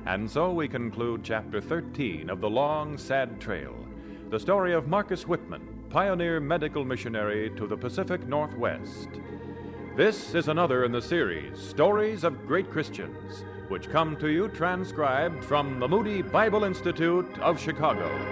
And so we conclude Chapter 13 of The Long, Sad Trail, the story of Marcus Whitman, pioneer medical missionary to the Pacific Northwest. This is another in the series, Stories of Great Christians, which come to you transcribed from the Moody Bible Institute of Chicago.